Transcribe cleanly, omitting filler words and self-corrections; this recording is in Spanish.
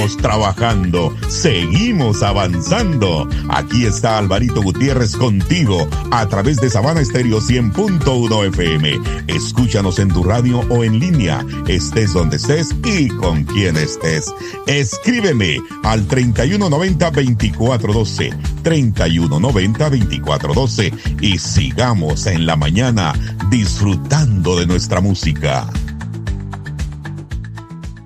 seguimos trabajando, seguimos avanzando. Aquí está Alvarito Gutiérrez contigo a través de Sabana Estéreo 100.1 FM. Escúchanos en tu radio o en línea, estés donde estés y con quien estés. Escríbeme al 3190-2412, 3190-2412 y sigamos en la mañana disfrutando de nuestra música.